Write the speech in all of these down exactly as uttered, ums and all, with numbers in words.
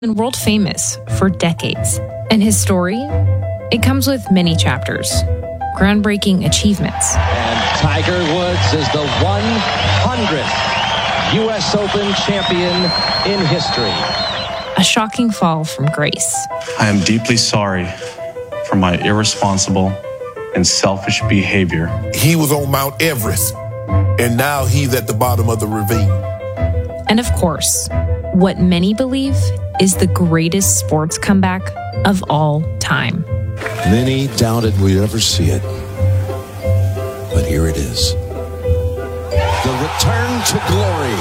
been world famous for decades. And his story, it comes with many chapters, groundbreaking achievements. And Tiger Woods is the one hundredth U S Open champion in history. A shocking fall from grace. I am deeply sorry for my irresponsible and selfish behavior. He was on Mount Everest, and now he's at the bottom of the ravine. And of course, what many believe is the greatest sports comeback of all time. Many doubted we'd ever see it, but here it is. The return to glory.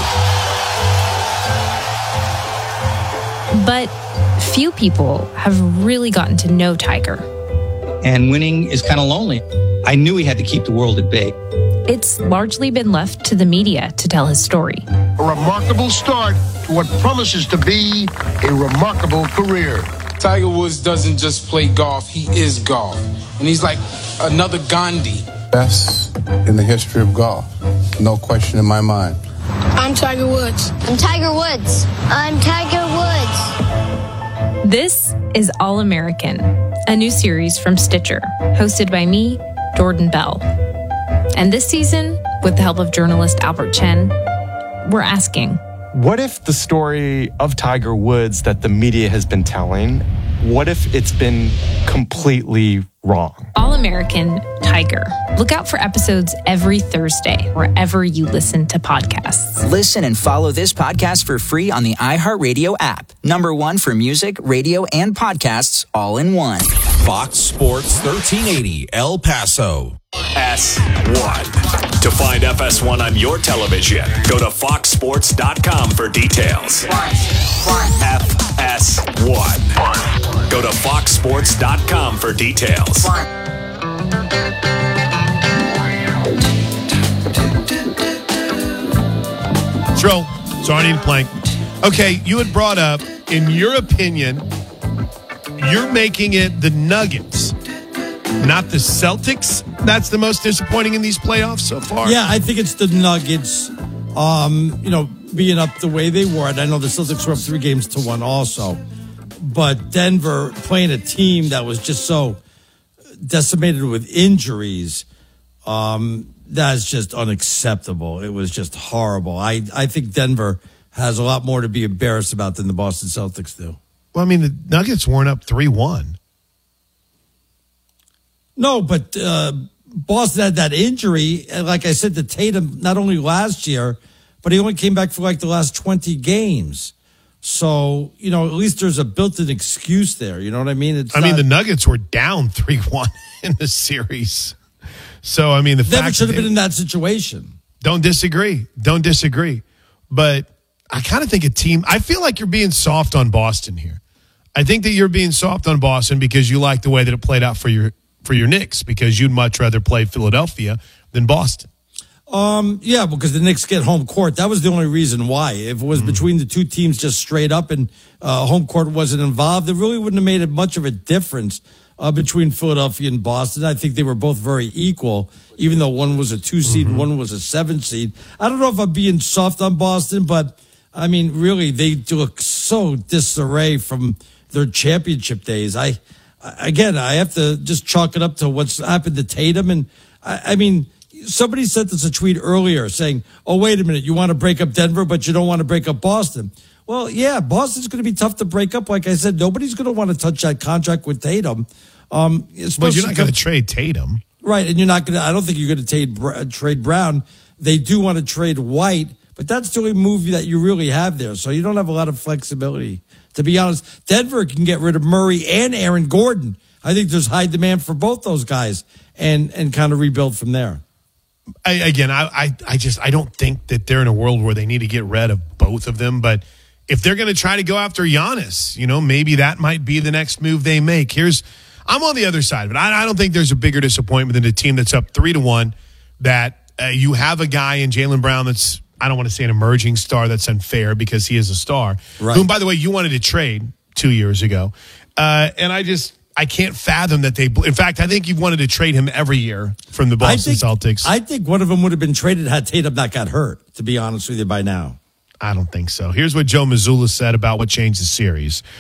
But few people have really gotten to know Tiger. And winning is kind of lonely. I knew he had to keep the world at bay. It's largely been left to the media to tell his story. A remarkable start to what promises to be a remarkable career. Tiger Woods doesn't just play golf, he is golf. And he's like another Gandhi. Best in the history of golf. No question in my mind. I'm Tiger Woods. I'm Tiger Woods. I'm Tiger Woods. This is All American, a new series from Stitcher, hosted by me, Jordan Bell. And this season, with the help of journalist Albert Chen, we're asking, what if the story of Tiger Woods that the media has been telling, what if it's been completely wrong? All American Tiger. Look out for episodes every Thursday, wherever you listen to podcasts. Listen and follow this podcast for free on the iHeartRadio app. Number one for music, radio, and podcasts all in one. Fox Sports thirteen eighty, El Paso. S one. To find F S one on your television, go to fox sports dot com for details. F S one. Go to fox sports dot com for details. Throw. So I need a plank. Okay, you had brought up, in your opinion, you're making it the Nuggets, not the Celtics. That's the most disappointing in these playoffs so far. Yeah, I think it's the Nuggets, um, you know, being up the way they were. And I know the Celtics were up three games to one also. But Denver playing a team that was just so decimated with injuries, um, that's just unacceptable. It was just horrible. I, I think Denver has a lot more to be embarrassed about than the Boston Celtics do. Well, I mean, the Nuggets weren't up three one. No, but uh, Boston had that injury. And like I said to Tatum, not only last year, but he only came back for like the last twenty games. So, you know, at least there's a built-in excuse there. You know what I mean? It's I not, mean, the Nuggets were down three one in the series. So, I mean, the Denver fact should have that been in that situation. Don't disagree. Don't disagree. But I kind of think a team, I feel like you're being soft on Boston here. I think that you're being soft on Boston because you like the way that it played out for your for your Knicks, because you'd much rather play Philadelphia than Boston. Um, yeah, because the Knicks get home court. That was the only reason why. If it was mm. between the two teams just straight up and uh, home court wasn't involved, it really wouldn't have made much of a difference uh, between Philadelphia and Boston. I think they were both very equal, even though one was a two seed mm-hmm. and one was a seven seed. I don't know if I'm being soft on Boston, but I mean, really, they look so disarray from their championship days. I, again, I have to just chalk it up to what's happened to Tatum. And I, I mean, somebody sent us a tweet earlier saying, oh, wait a minute, you want to break up Denver, but you don't want to break up Boston. Well, yeah, Boston's going to be tough to break up. Like I said, nobody's going to want to touch that contract with Tatum. Um, but you're not going to trade Tatum. Right, and you're not going to, I don't think you're going to trade, trade Brown. They do want to trade White, but that's the only move that you really have there. So you don't have a lot of flexibility. To be honest, Denver can get rid of Murray and Aaron Gordon. I think there's high demand for both those guys and, and kind of rebuild from there. I, again, I, I, I just I don't think that they're in a world where they need to get rid of both of them. But if they're going to try to go after Giannis, you know, maybe that might be the next move they make. Here's I'm on the other side, but I, I don't think there's a bigger disappointment than a team that's up three to one. That uh, you have a guy in Jaylen Brown that's, I don't want to say an emerging star. That's unfair because he is a star. Right. Whom, by the way, you wanted to trade two years ago, uh, and I just. I can't fathom that they. In fact, I think you've wanted to trade him every year from the Boston I think, Celtics. I think one of them would have been traded had Tatum not got hurt. To be honest with you, by now, I don't think so. Here's what Joe Mazzulla said about what changed the series.